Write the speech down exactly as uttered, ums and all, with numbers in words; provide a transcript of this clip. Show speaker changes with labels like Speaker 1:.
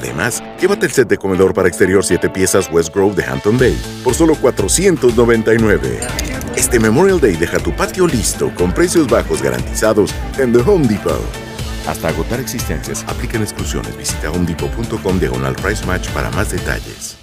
Speaker 1: Además, llévate el set de comedor para exterior siete piezas West Grove de Hampton Bay por solo cuatrocientos noventa y nueve. Este Memorial Day deja tu patio listo con precios bajos garantizados en The Home Depot. Hasta agotar existencias, aplican exclusiones. Visita homedepot punto com diagonal price match para más detalles.